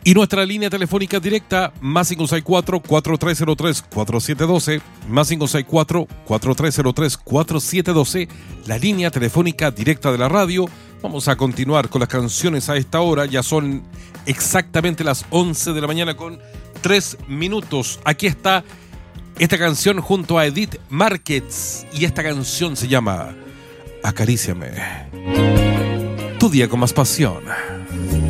Y nuestra línea telefónica directa, más 564-4303-4712, más 564-4303-4712, la línea telefónica directa de la radio. Vamos a continuar con las canciones a esta hora, ya son exactamente las 11 de la mañana con 3 minutos. Aquí está esta canción junto a Edith Márquez, y esta canción se llama Acaríciame. Tu día con más pasión.